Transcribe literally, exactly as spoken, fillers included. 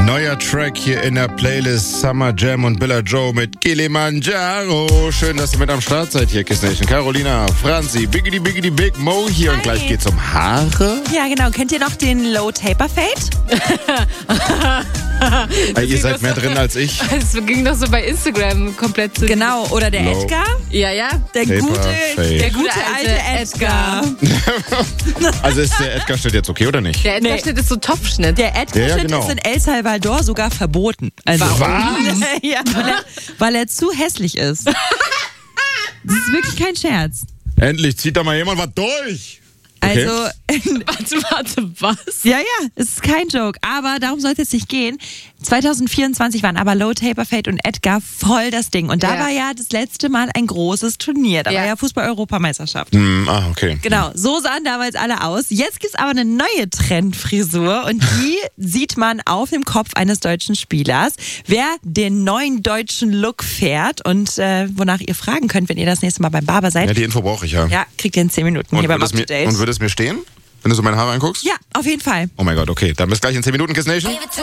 Neuer Track hier in der Playlist Summer Jam und Billa Joe mit Kilimanjaro. Schön, dass ihr mit am Start seid hier, Kiss Nation. Carolina, Franzi, Biggity Biggity Big Mo hier. Hi. Und gleich geht's um Haare. Ja, genau. Kennt ihr noch den Low Taper Fade? Hey, ihr seid mehr so drin als ich. Es ging doch so bei Instagram komplett zu. Genau, oder der Low. Edgar? Ja, ja. Der Taper gute, Fade. der gute alte Edgar. Also ist der Edgar-Schnitt jetzt okay oder nicht? Der Edgar-Schnitt ist so Topfschnitt. Der Edgar-Schnitt Ja, ja, genau. ist in El Salvador sogar verboten. Also, Was? ja, weil er, weil er zu hässlich ist. Das ist wirklich kein Scherz. Endlich zieht da mal jemand was durch. Okay. Also, Warte, warte, was? ja, ja, es ist kein Joke, aber darum soll es jetzt nicht gehen. zwanzig vierundzwanzig waren aber Low Taper Fade und Edgar voll das Ding. Und da Ja. war ja das letzte Mal ein großes Turnier. Da Ja. war ja Fußball-Europameisterschaft. Hm, ah, okay. Genau, so sahen damals alle aus. Jetzt gibt's aber eine neue Trendfrisur und die sieht man auf dem Kopf eines deutschen Spielers. Wer den neuen deutschen Look fährt und äh, wonach ihr fragen könnt, wenn ihr das nächste Mal beim Barber seid, Ja, die Info brauche ich ja. ja, kriegt ihr in zehn Minuten Und hier beim würde, es mir, Up-to-Date. und würde es mir stehen, wenn du so meine Haare anguckst? Ja, auf jeden Fall. Oh mein Gott, okay. Dann bis gleich in zehn Minuten, Kiss Nation.